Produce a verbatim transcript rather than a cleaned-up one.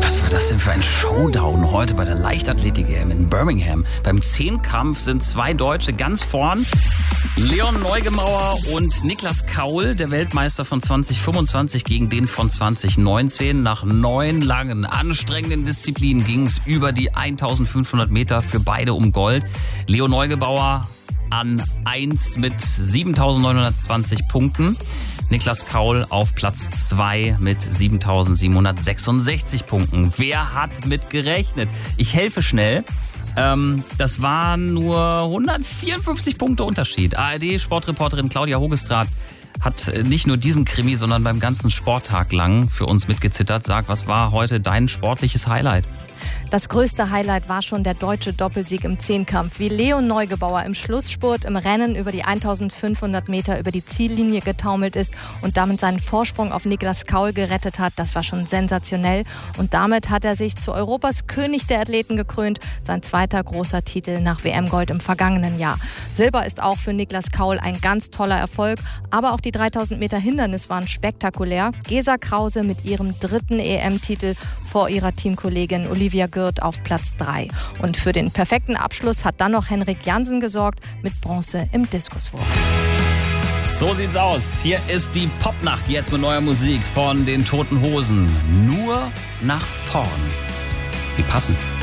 Was war das denn für ein Showdown heute bei der Leichtathletik-E M in Birmingham? Beim Zehnkampf sind zwei Deutsche ganz vorn. Leon Neugebauer und Niklas Kaul, der Weltmeister von zwanzig fünfundzwanzig gegen den von zwanzig neunzehn. Nach neun langen, anstrengenden Disziplinen ging es über die eintausendfünfhundert Meter für beide um Gold. Leon Neugebauer an eins mit siebentausendneunhundertzwanzig Punkten. Niklas Kaul auf Platz zwei mit siebentausendsiebenhundertsechsundsechzig Punkten. Wer hat mit gerechnet? Ich helfe schnell. Ähm, das waren nur hundertvierundfünfzig Punkte Unterschied. A R D-Sportreporterin Claudia Hogestraat hat nicht nur diesen Krimi, sondern beim ganzen Sporttag lang für uns mitgezittert. Sag, was war heute dein sportliches Highlight? Das größte Highlight war schon der deutsche Doppelsieg im Zehnkampf. Wie Leon Neugebauer im Schlussspurt im Rennen über die eintausendfünfhundert Meter über die Ziellinie getaumelt ist und damit seinen Vorsprung auf Niklas Kaul gerettet hat, das war schon sensationell. Und damit hat er sich zu Europas König der Athleten gekrönt. Sein zweiter großer Titel nach W M-Gold im vergangenen Jahr. Silber ist auch für Niklas Kaul ein ganz toller Erfolg. Aber auch die dreitausend Meter Hindernis waren spektakulär. Gesa Krause mit ihrem dritten E M-Titel vor ihrer Teamkollegin Olivia Gürt auf Platz drei. Und für den perfekten Abschluss hat dann noch Henrik Jansen gesorgt mit Bronze im Diskuswurf. So sieht's aus. Hier ist die Popnacht jetzt mit neuer Musik von den Toten Hosen. Nur nach vorn. Wie passend.